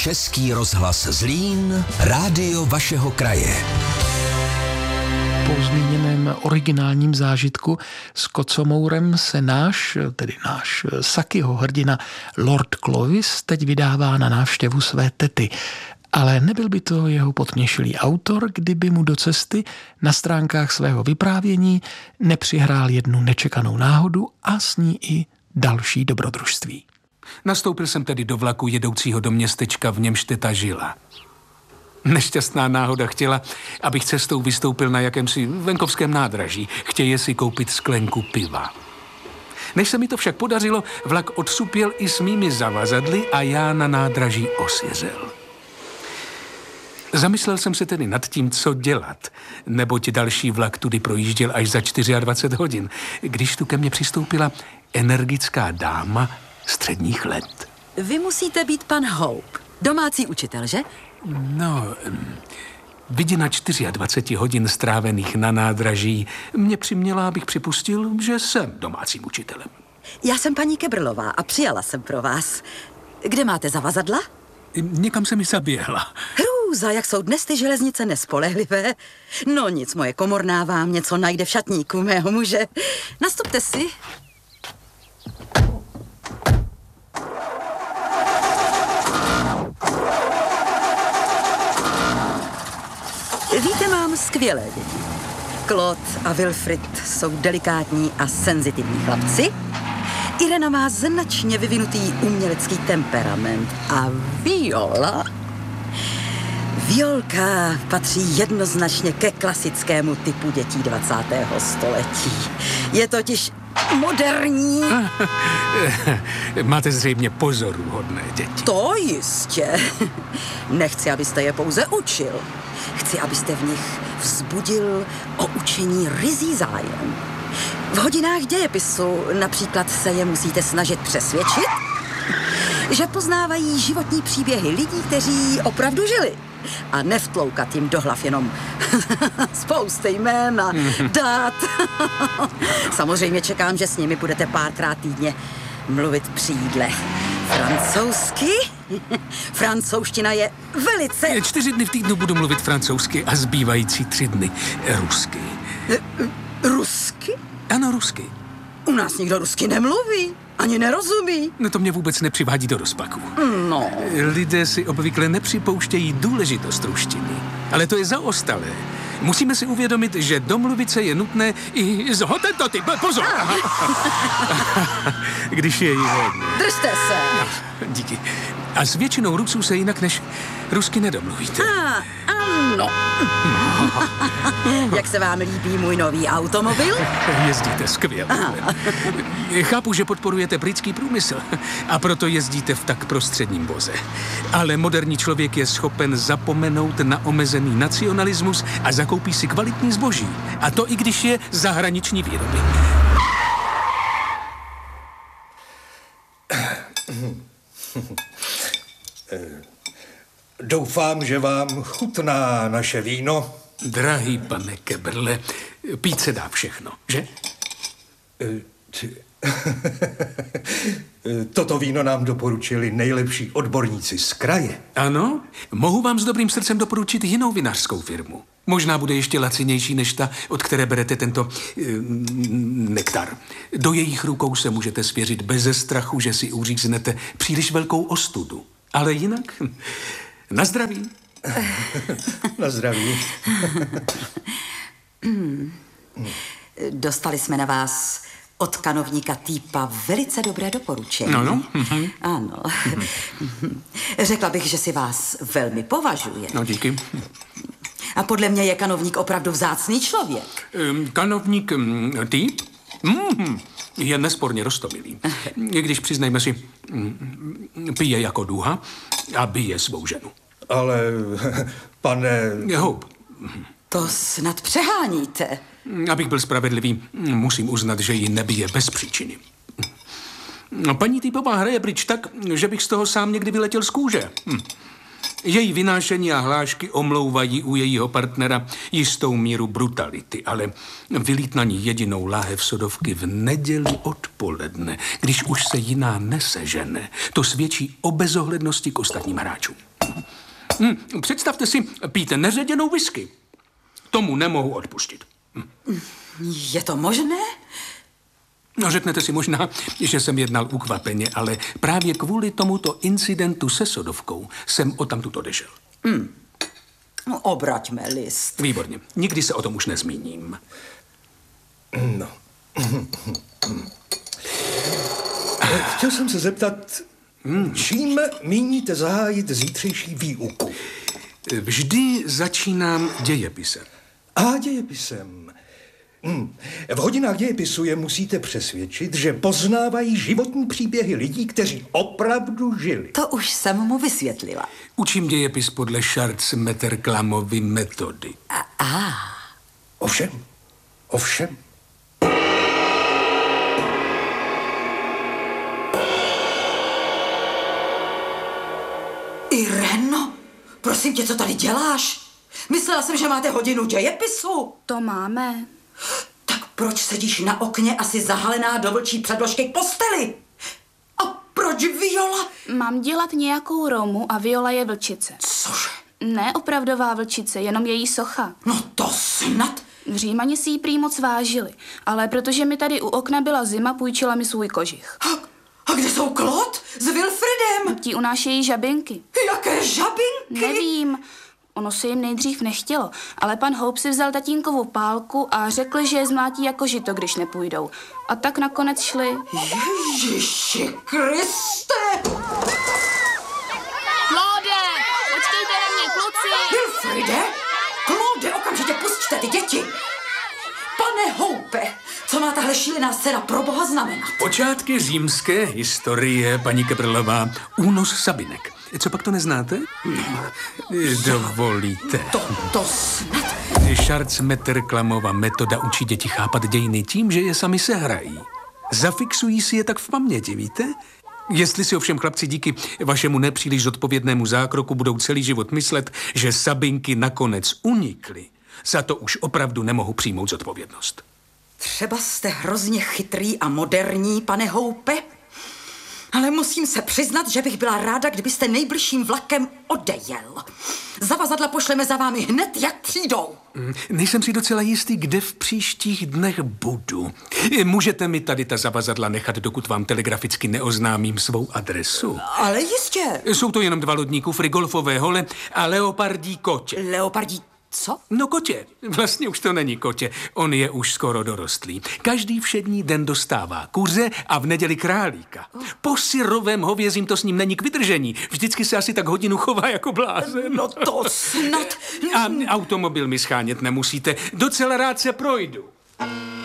Český rozhlas Zlín, rádio vašeho kraje. Po zmíněném originálním zážitku s kocomourem se náš Sakiho hrdina Lord Clovis teď vydává na návštěvu své tety. Ale nebyl by to jeho potměšilý autor, kdyby mu do cesty na stránkách svého vyprávění nepřihrál jednu nečekanou náhodu a s ní i další dobrodružství. Nastoupil jsem tedy do vlaku jedoucího do městečka, v němž teta žila. Nešťastná náhoda chtěla, abych cestou vystoupil na jakémsi venkovském nádraží. Chtěje si koupit sklenku piva. Než se mi to však podařilo, vlak odsupěl i s mými zavazadly a já na nádraží osvěřel. Zamyslel jsem se tedy nad tím, co dělat, neboť další vlak tudy projížděl až za 24 hodin, když tu ke mně přistoupila energická dáma středních let. Vy musíte být pan Hope, domácí učitel, že? No, vidina 24 hodin strávených na nádraží mě přiměla, abych připustil, že jsem domácím učitelem. Já jsem paní Kebrlová a přijala jsem pro vás. Kde máte zavazadla? Někam se mi zaběhla. Hrůza, jak jsou dnes ty železnice nespolehlivé. No nic, moje komorná vám něco najde v šatníku mého muže. Nastupte si. Víte, mám skvělé děti. Claude a Wilfrid jsou delikátní a senzitivní chlapci. Irena má značně vyvinutý umělecký temperament a Violka patří jednoznačně ke klasickému typu dětí 20. století. Je totiž moderní. Máte zřejmě pozoruhodné děti. To jistě. Nechci, abyste je pouze učil. Chci, abyste v nich vzbudil o učení ryzí zájem. V hodinách dějepisu například se je musíte snažit přesvědčit, že poznávají životní příběhy lidí, kteří opravdu žili. A nevtloukat jim do hlav jenom spousty jmén a dát. Samozřejmě čekám, že s nimi budete párkrát týdně mluvit při jídle. Francouzsky? Francouzština je velice... 4 dny v týdnu budu mluvit francouzsky a zbývající 3 dny rusky. Rusky? Ano, rusky. U nás nikdo rusky nemluví, ani nerozumí. No to mě vůbec nepřivádí do rozpaku. No. Lidé si obvykle nepřipouštějí důležitost ruštiny. Ale to je zaostalé. Musíme si uvědomit, že domluvit se je nutné i z hotentoty. Pozor! Když je jí hodně. Držte se. No, díky. A s většinou Rusů se jinak než rusky nedomluvíte. Ano. Jak se vám líbí můj nový automobil? Jezdíte skvěle. Chápu, že podporujete britský průmysl a proto jezdíte v tak prostředním voze. Ale moderní člověk je schopen zapomenout na omezený nacionalismus a zakoupí si kvalitní zboží. A to i když je zahraniční výroby. Doufám, že vám chutná naše víno. Drahý pane Kebrle, pít se dá všechno, že? Toto víno nám doporučili nejlepší odborníci z kraje. Ano, mohu vám s dobrým srdcem doporučit jinou vinařskou firmu. Možná bude ještě lacinější než ta, od které berete tento nektar. Do jejich rukou se můžete svěřit beze strachu, že si uříznete příliš velkou ostudu. Ale jinak, na zdraví. Na zdraví. Dostali jsme na vás od kanovníka Týpa velice dobré doporučení. Ano. Ano. Řekla bych, že si vás velmi považuje. No, díky. A podle mě je kanovník opravdu vzácný člověk. Kanovník Týp? Je nesporně roztomilý. Když přiznejme si, pije jako duha a bije svou ženu. Ale, pane... Hope. To snad přeháníte. Abych byl spravedlivý, musím uznat, že ji nebije bez příčiny. Paní Týpová hraje pryč tak, že bych z toho sám někdy vyletěl z kůže. Její vynášení a hlášky omlouvají u jejího partnera jistou míru brutality, ale vylít na ní jedinou láhev sodovky v neděli odpoledne, když už se jiná nesežene, to svědčí o bezohlednosti k ostatním hráčům. Představte si, pijte neředěnou whisky. Tomu nemohu odpustit. Je to možné? No, řeknete si možná, že jsem jednal ukvapeně, ale právě kvůli tomuto incidentu se sodovkou jsem odtamtud odešel. No, obraťme list. Výborně. Nikdy se o tom už nezmíním. No. Chtěl jsem se zeptat, čím míníte zahájit zítřejší výuku? Vždy začínám dějepisem. A dějepisem. V hodinách dějepisu je musíte přesvědčit, že poznávají životní příběhy lidí, kteří opravdu žili. To už jsem mu vysvětlila. Učím dějepis podle Schwarz-Metterklamovy metody. Ovšem. Ireno, prosím tě, co tady děláš? Myslela jsem, že máte hodinu dějepisu. To máme. Tak proč sedíš na okně asi zahalená do vlčí předložky k posteli? A proč Viola? Mám dělat nějakou Romu a Viola je vlčice. Cože? Ne opravdová vlčice, jenom její socha. No to snad. V Římani si ji prý moc vážili, ale protože mi tady u okna byla zima, půjčila mi svůj kožich. A kde jsou Klod s Wilfridem? Ti unášejí žabinky. Jaké žabinky? Nevím. Ono se jim nejdřív nechtělo, ale pan Hope si vzal tatínkovu pálku a řekl, že je zmlátí jako žito, když nepůjdou. A tak nakonec šli. Ježiši Kriste! Claude, počkejte na mě, kluci! Wilfride? Claude, okamžitě pusťte ty děti! Pane Hope, co má tahle šílená scéna pro boha znamenat? Počátky římské historie, paní Kebrlová. Únos Sabinek. Co pak to neznáte? Dovolíte. To snad. Schwarz-Metterklamova metoda učí děti chápat dějiny tím, že je sami sehrají. Zafixují si je tak v paměti, víte? Jestli si ovšem chlapci díky vašemu nepříliš zodpovědnému zákroku budou celý život myslet, že Sabinky nakonec unikly, za to už opravdu nemohu přijmout zodpovědnost. Třeba jste hrozně chytrý a moderní, pane Hope, ale musím se přiznat, že bych byla ráda, kdybyste nejbližším vlakem odejel. Zavazadla pošleme za vámi hned, jak přijdou. Nejsem si docela jistý, kde v příštích dnech budu. Můžete mi tady ta zavazadla nechat, dokud vám telegraficky neoznámím svou adresu? Ale jistě. Jsou to jenom 2 lodní kufry, golfové hole a leopardí kotě. Leopardí co? No kotě. Vlastně už to není kotě. On je už skoro dorostlý. Každý všední den dostává kuře a v neděli králíka. Po syrovém hovězím to s ním není k vydržení. Vždycky se asi tak hodinu chová jako blázen. No to snad. A automobil mi schánět nemusíte. Docela rád se projdu.